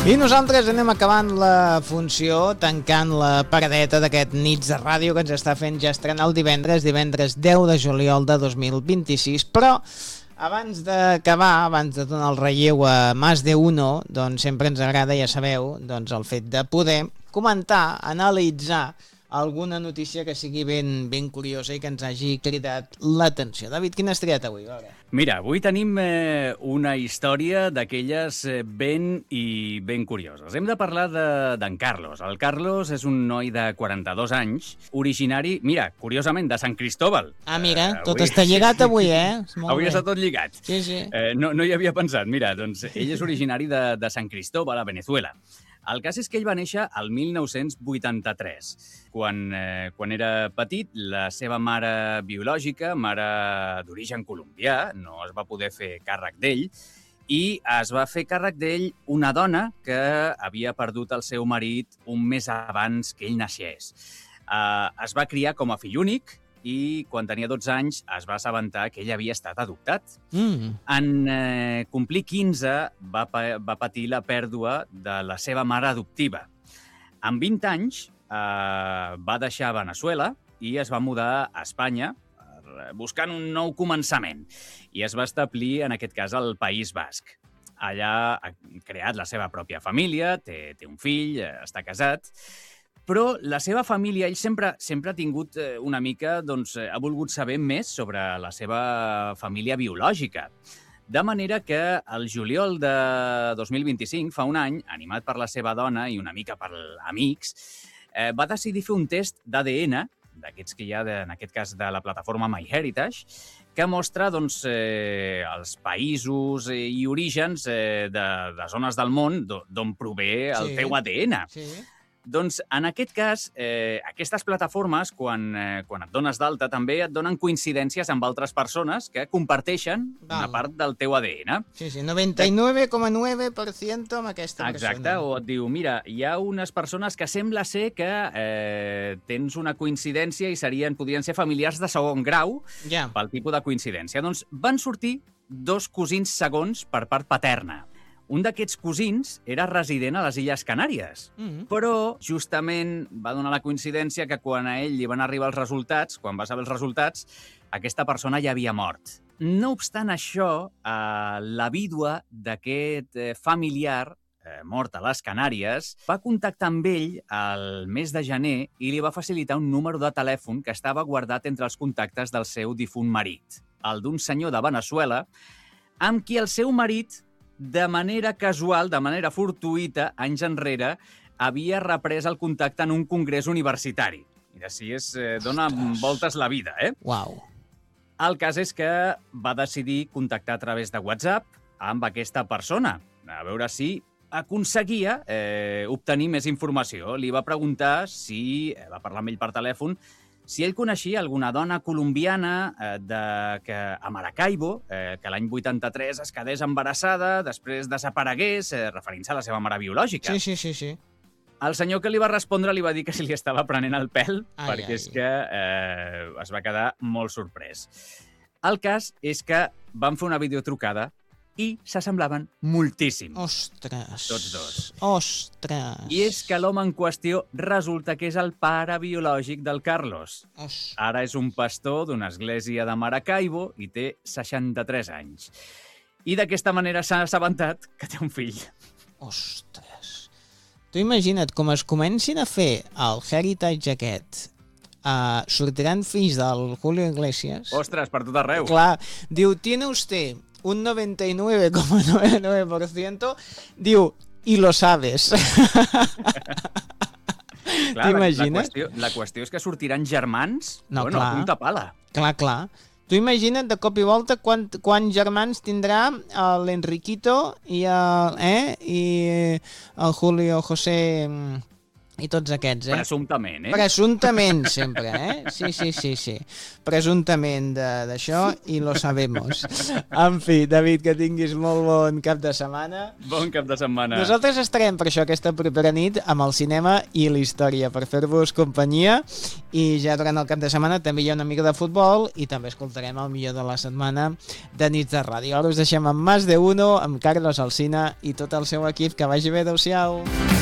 I nosaltres anem acabant la funció, tancant la paradeta d'aquest Nits de Ràdio que ens està fent ja estrenar el divendres 10 de juliol de 2026, però abans d'acabar, abans de donar el relleu a Más de Uno, doncs sempre ens agrada, ja sabeu, doncs el fet de poder comentar, analitzar alguna notícia que sigui ben curiosa i que ens hagi cridat l'atenció. David, quin has triat avui? A veure. Mira, avui tenim una història d'aquelles ben curioses. Hem de parlar d'en Carlos. El Carlos és un noi de 42 anys, originari, mira, curiosament, de Sant Cristóbal. Ah, mira, tot està lligat avui, Avui està tot lligat. Sí, sí. No hi havia pensat. Mira, doncs ell és originari de Sant Cristóbal, a Venezuela. El cas és que ell va néixer al 1983. Quan era petit, la seva mare biològica, mare d'origen colombià, no es va poder fer càrrec d'ell, i es va fer càrrec d'ell una dona que havia perdut el seu marit un mes abans que ell naixés. Es va criar com a fill únic, i quan tenia 12 anys es va assabentar que ell havia estat adoptat. En complir 15 va patir la pèrdua de la seva mare adoptiva. Amb 20 anys va deixar Venezuela i es va mudar a Espanya buscant un nou començament i es va establir, en aquest cas, al País Basc. Allà ha creat la seva pròpia família, té un fill, està casat. Però la seva família, ell sempre ha tingut una mica, doncs, ha volgut saber més sobre la seva família biològica. De manera que el juliol de 2025, fa un any, animat per la seva dona i una mica per amics, va decidir fer un test d'ADN, d'aquests que hi ha, en aquest cas, de la plataforma MyHeritage, que mostra doncs, els països i orígens de zones del món d'on prové el teu ADN. Sí. Doncs, en aquest cas, aquestes plataformes, quan et dones d'alta, també et donen coincidències amb altres persones que comparteixen una part del teu ADN. Sí, 99,9% amb aquesta persona. Exacte, o et diu, mira, hi ha unes persones que sembla ser que tens una coincidència i podrien ser familiars de segon grau pel tipus de coincidència. Doncs van sortir 2 cosins segons per part paterna. Un d'aquests cosins era resident a les Illes Canàries, però justament va donar la coincidència que quan a ell li van arribar els resultats, quan va saber els resultats, aquesta persona ja havia mort. No obstant això, la vídua d'aquest familiar mort a les Canàries va contactar amb ell el mes de gener i li va facilitar un número de telèfon que estava guardat entre els contactes del seu difunt marit, el d'un senyor de Venezuela, amb qui el seu marit, de manera casual, de manera fortuïta, anys enrere, havia reprès el contacte en un congrés universitari. Mira, si dona voltes la vida, Uau. El cas és que va decidir contactar a través de WhatsApp amb aquesta persona, a veure si aconseguia obtenir més informació. Li va preguntar va parlar amb ell per telèfon, si ell coneixia alguna dona colombiana a Maracaibo, que l'any 83 es quedés embarassada, després desaparegués, referint-se a la seva mare biològica. Sí. El senyor que li va respondre li va dir que si li estava prenent el pèl, perquè és que es va quedar molt sorprès. El cas és que van fer una videotrucada i s'assemblaven moltíssim. Ostres. Tots dos. Ostres. I és que l'home en qüestió resulta que és el pare biològic del Carlos. Ara és un pastor d'una església de Maracaibo i té 63 anys. I d'aquesta manera s'ha assabentat que té un fill. Ostres. Tu imagina't com es comencin a fer el heritage aquest. Sortiran fills del Julio Iglesias. Ostres, per tot arreu. Clar, diu, tiene usted un 99,99%, diu, y lo sabes. Clar, t'imagines? La qüestió és que sortiran germans, a punta pala. Clar. Tu imagina't de cop i volta quants germans tindrà l'Enriquito i el Julio José i tots aquests, Presumptament, Presumptament, sempre, Sí. Presumptament d'això i lo sabemos. En fi, David, que tinguis molt bon cap de setmana. Bon cap de setmana. Nosaltres estarem per això aquesta propera nit amb el cinema i la història per fer-vos companyia, i ja durant el cap de setmana també hi ha una mica de futbol i també escoltarem el millor de la setmana de Nits de Ràdio. Ara us deixem amb Más de Uno, amb Carlos Alsina i tot el seu equip. Que vagi bé, adeu-siau.